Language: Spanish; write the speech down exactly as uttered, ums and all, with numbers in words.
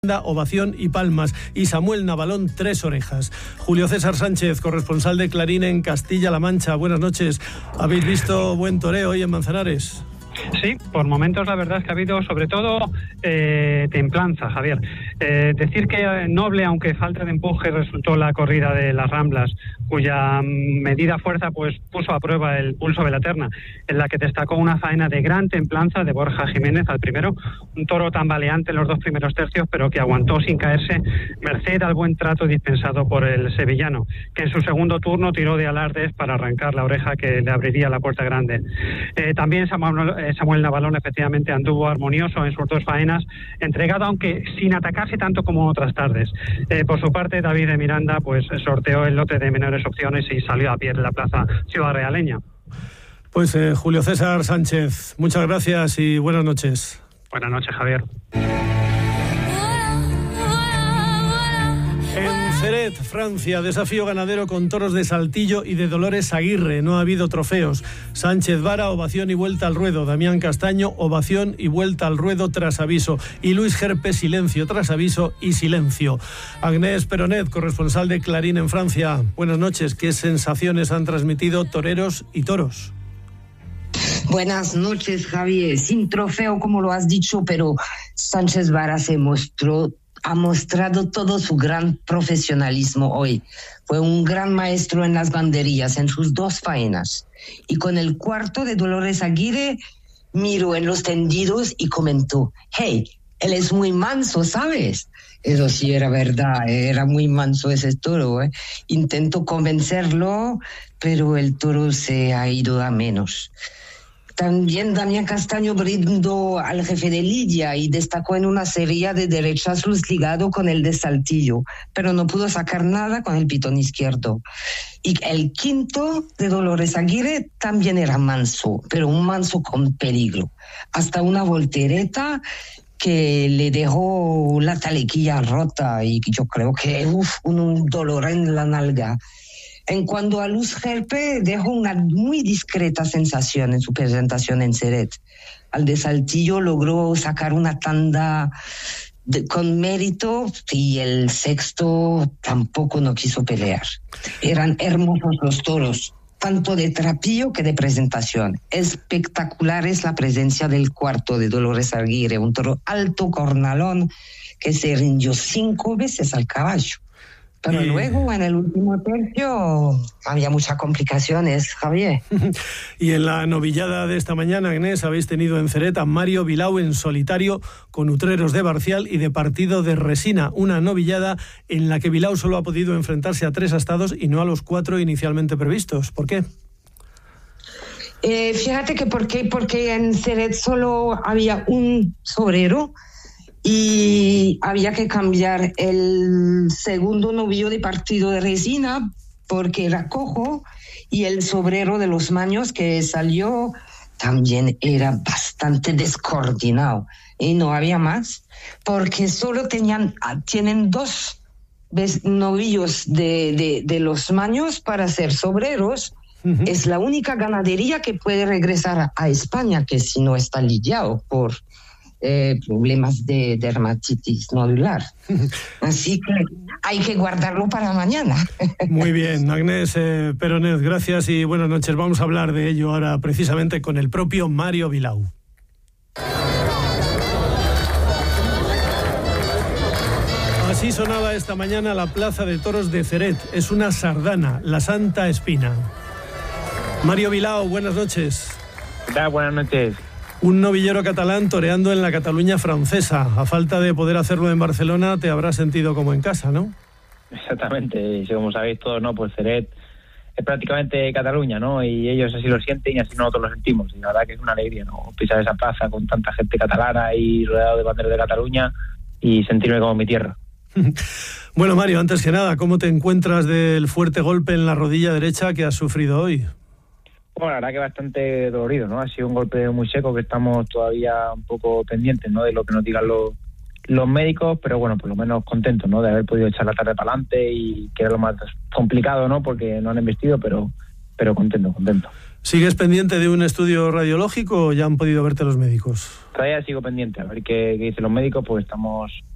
Ovación y palmas, y Samuel Navalón, tres orejas. Julio César Sánchez, corresponsal de Clarín en Castilla-La Mancha. Buenas noches. ¿Habéis visto buen toreo hoy en Manzanares? Sí, por momentos la verdad es que ha habido sobre todo eh, templanza, Javier. Eh, decir que noble, aunque falta de empuje, resultó la corrida de las Ramblas, cuya medida fuerza pues puso a prueba el pulso de la terna, en la que destacó una faena de gran templanza de Borja Jiménez al primero, un toro tambaleante en los dos primeros tercios, pero que aguantó sin caerse, merced al buen trato dispensado por el sevillano, que en su segundo turno tiró de alardes para arrancar la oreja que le abriría la puerta grande. Eh, también Samuel, eh, Samuel Navalón efectivamente anduvo armonioso en sus dos faenas, entregado aunque sin atacarse tanto como otras tardes. Eh, por su parte, David de Miranda pues sorteó el lote de menores opciones y salió a pie de la plaza ciudad realeña. Pues eh, Julio César Sánchez, muchas gracias y buenas noches. Buenas noches, Javier. En Ceret, Francia, desafío ganadero con toros de Saltillo y de Dolores Aguirre. No ha habido trofeos. Sánchez Vara, ovación y vuelta al ruedo. Damián Castaño, ovación y vuelta al ruedo tras aviso. Y Luis Gerpe, silencio tras aviso y silencio. Agnès Peronet, corresponsal de Clarín en Francia. Buenas noches. ¿Qué sensaciones han transmitido toreros y toros? Buenas noches, Javier. Sin trofeo, como lo has dicho, pero Sánchez Vara se mostró ha mostrado todo su gran profesionalismo hoy. Fue un gran maestro en las banderillas, en sus dos faenas. Y con el cuarto de Dolores Aguirre, miró en los tendidos y comentó: hey, él es muy manso, ¿sabes? Eso sí era verdad, era muy manso ese toro, ¿eh? Intentó convencerlo, pero el toro se ha ido a menos. También Damián Castaño brindó al jefe de Lidia y destacó en una serie de derechazos ligado con el de Saltillo, pero no pudo sacar nada con el pitón izquierdo. Y el quinto de Dolores Aguirre también era manso, pero un manso con peligro. Hasta una voltereta que le dejó la talequilla rota y yo creo que uf, un, un dolor en la nalga. En cuanto a Luis Gerpe, dejó una muy discreta sensación en su presentación en Ceret. Al de Saltillo logró sacar una tanda de, con mérito, y el sexto tampoco no quiso pelear. Eran hermosos los toros, tanto de trapillo que de presentación. Espectacular es la presencia del cuarto de Dolores Aguirre, un toro alto, cornalón, que se rindió cinco veces al caballo. Pero y... luego, en el último tercio, había muchas complicaciones, Javier. Y en la novillada de esta mañana, Agnès, habéis tenido en Ceret a Mario Vilau en solitario con Utreros de Barcial y de Partido de Resina. Una novillada en la que Vilau solo ha podido enfrentarse a tres astados y no a los cuatro inicialmente previstos. ¿Por qué? Eh, fíjate que por qué, porque en Ceret solo había un sobrero y había que cambiar el segundo novillo de Partido de Resina porque era cojo, y el sobrero de los Maños que salió también era bastante descoordinado, y no había más porque solo tenían, tienen dos novillos de, de, de los Maños para ser sobreros. Uh-huh. Es la única ganadería que puede regresar a, a España, que si no está lidiado por Eh, problemas de dermatitis nodular. Así que hay que guardarlo para mañana. Muy bien, Agnès eh, Peronet, gracias y buenas noches. Vamos a hablar de ello ahora precisamente con el propio Mario Vilau. Así sonaba esta mañana la plaza de toros de Ceret. Es una sardana, la Santa Espina. Mario Vilau, buenas noches. ¿Qué tal? Buenas noches. Un novillero catalán toreando en la Cataluña francesa. A falta de poder hacerlo en Barcelona, te habrás sentido como en casa, ¿no? Exactamente. Como sabéis todos, ¿no? Pues Ceret es prácticamente Cataluña, ¿no? Y ellos así lo sienten y así nosotros lo sentimos. Y la verdad que es una alegría, ¿no? Pisar esa plaza con tanta gente catalana y rodeado de banderas de Cataluña y sentirme como en mi tierra. Bueno, Mario, antes que nada, ¿cómo te encuentras del fuerte golpe en la rodilla derecha que has sufrido hoy? Bueno, la verdad que bastante dolorido, ¿no? Ha sido un golpe muy seco que estamos todavía un poco pendientes, ¿no? De lo que nos digan los, los médicos, pero bueno, por lo menos contentos, ¿no? De haber podido echar la tarde para adelante y que era lo más complicado, ¿no? Porque no han investido, pero, pero contento, contento. ¿Sigues pendiente de un estudio radiológico o ya han podido verte los médicos? Todavía sigo pendiente, a ver qué, qué dicen los médicos, pues estamos